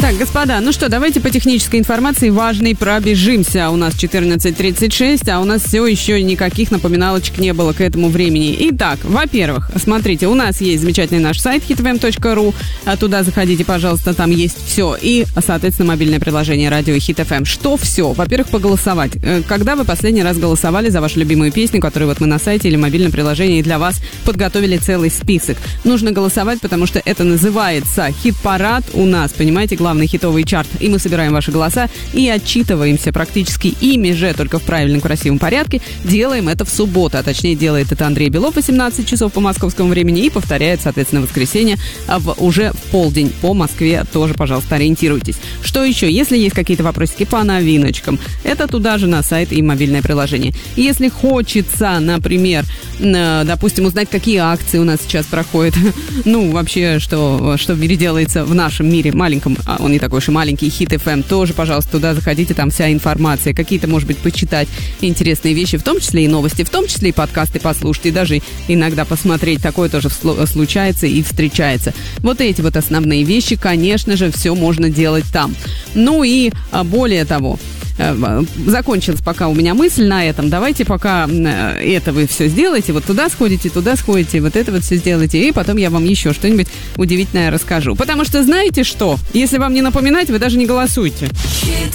Так, господа, ну что, давайте по технической информации важной пробежимся. У нас 14:36, а у нас все еще никаких напоминалочек не было к этому времени. Итак, во-первых, смотрите, у нас есть замечательный наш сайт hitfm.ru. Туда заходите, пожалуйста, там есть все. И, соответственно, мобильное приложение радио Hit FM. Что все? Во-первых, поголосовать. Когда вы последний раз голосовали за вашу любимую песню, которую вот мы на сайте или мобильном приложении для вас подготовили целый список? Нужно голосовать, потому что это называется хит-парад у нас, понимаете, главный хитовый чарт, и мы собираем ваши голоса и отчитываемся практически ими же, только в правильном красивом порядке. Делаем это в субботу, а точнее делает это Андрей Белов 18 часов по московскому времени и повторяет, соответственно, в воскресенье уже в полдень по Москве. Тоже, пожалуйста, ориентируйтесь. Что еще? Если есть какие-то вопросики по новиночкам, это туда же на сайт и мобильное приложение. Если хочется, например, допустим, узнать, какие акции у нас сейчас проходят, ну, вообще, что в мире делается, в нашем мире маленьком, он не такой уж и маленький, Hit FM, тоже, пожалуйста, туда заходите, там вся информация, какие-то, может быть, почитать интересные вещи, в том числе и новости, в том числе и подкасты послушать, и даже иногда посмотреть, такое тоже случается и встречается. Вот эти вот основные вещи, конечно же, все можно делать там. Ну и более того, закончилась пока у меня мысль на этом. Давайте пока это вы все сделаете, вот туда сходите, вот это вот все сделаете, и потом я вам еще что-нибудь удивительное расскажу. Потому что знаете что? Если вам не напоминать, вы даже не голосуйте. Hit